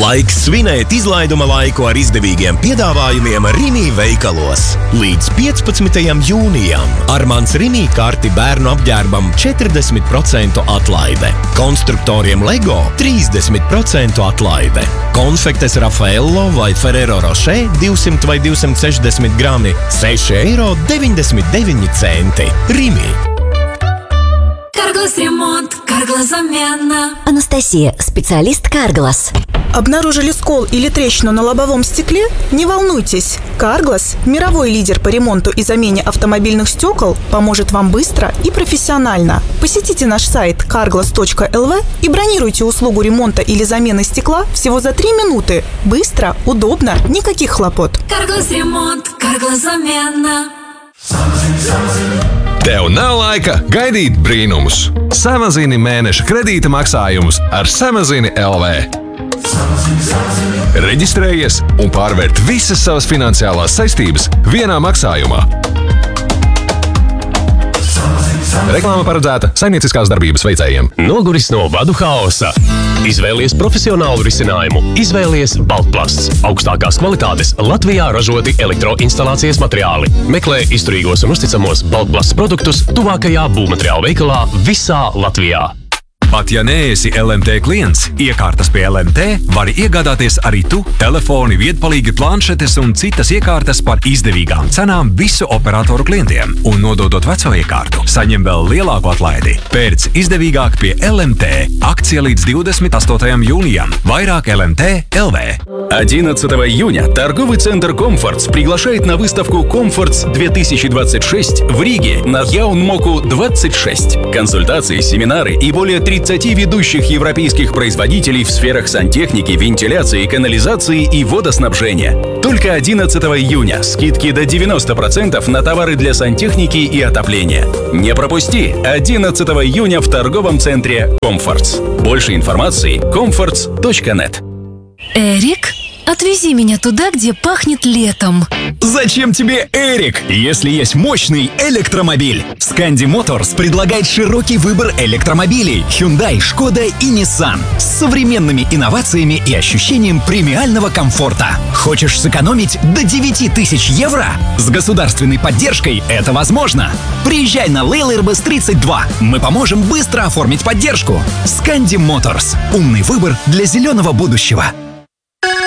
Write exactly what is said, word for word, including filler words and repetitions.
Laiks svinēt izlaiduma laiku ar izdevīgiem piedāvājumiem Rimi veikalos. Līdz piecpadsmitajam jūnijam Armands Rimi karti bērnu apģērbam četrdesmit procentu atlaide. Konstruktoriem Lego trīsdesmit procentu atlaide. Konfektes Raffaello vai Ferrero Rocher divsimt vai divsimt sešdesmit grami seši eiro deviņdesmit deviņi centi. Rimi. Карглас ремонт, Карглас замена. Анастасия, специалист Карглас. Обнаружили скол или трещину на лобовом стекле? Не волнуйтесь. Карглас, мировой лидер по ремонту и замене автомобильных стекол, поможет вам быстро и профессионально. Посетите наш сайт карглас точка эл ви и бронируйте услугу ремонта или замены стекла всего за три минуты. Быстро, удобно, никаких хлопот. Карглас ремонт, Карглас замена. Tev nav laika gaidīt brīnumus. Samazini mēneša kredīta maksājumus ar Samazini L V. Reģistrējies un pārvērt visas savas finansiālās saistības vienā maksājumā. Reklāma paredzēta saimnieciskās darbības veicējiem. Noguris no vadu haosa. Izvēlies profesionālu risinājumu. Izvēlies Baltplasts. Augstākās kvalitātes Latvijā ražoti elektroinstalācijas materiāli. Meklē izturīgos un uzticamos Baltplasts produktus tuvākajā būvmateriālu veikalā visā Latvijā. Pat ja neesi L M T klients, iekārtas pie L M T vari iegādāties arī tu. Telefoni, viedpalīgi, planšetes un citas iekārtas par izdevīgām cenām visu operatoru klientiem. Un nododot veco iekārtu, saņem vēl lielāku atlaidi. Pērc izdevīgāk pie L M T. Akcija līdz двадцать восьмому jūnijam. Vairāk L M T точка эл ви. одиннадцатого июня торговый центр «Комфортс» приглашает на выставку «Комфортс две тысячи двадцать шесть» в Риге на Яунмоку двадцать шесть. Консультации, семинары и более тридцати ведущих европейских производителей в сферах сантехники, вентиляции, канализации и водоснабжения. Только одиннадцатого июня скидки до девяноста процентов на товары для сантехники и отопления. Не пропусти! одиннадцатого июня в торговом центре «Комфортс». Больше информации комфортс точка нет. Эрик, отвези меня туда, где пахнет летом. Зачем тебе Эрик, если есть мощный электромобиль? Scandi Motors предлагает широкий выбор электромобилей Hyundai, Skoda и Nissan с современными инновациями и ощущением премиального комфорта. Хочешь сэкономить до девяти тысяч евро? С государственной поддержкой это возможно. Приезжай на Лейлербас тридцать два. Мы поможем быстро оформить поддержку. Scandi Motors. Умный выбор для зеленого будущего.